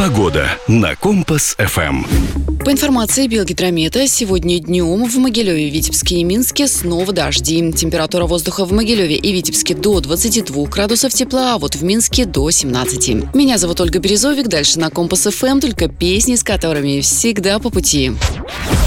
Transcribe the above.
Погода на Компас-ФМ. По информации Белгидромета, сегодня днем в Могилеве, Витебске и Минске снова дожди. Температура воздуха в Могилеве и Витебске до 22 градусов тепла, а вот в Минске до 17. Меня зовут Ольга Березовик. Дальше на Компас-ФМ только песни, с которыми всегда по пути.